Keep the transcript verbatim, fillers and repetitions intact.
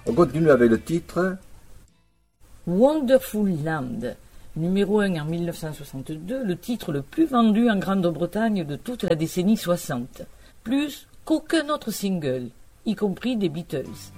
On continue avec le titre Wonderful Land, numéro un en mille neuf cent soixante-deux, le titre le plus vendu en Grande-Bretagne de toute la décennie soixante, plus qu'aucun autre single, y compris des Beatles.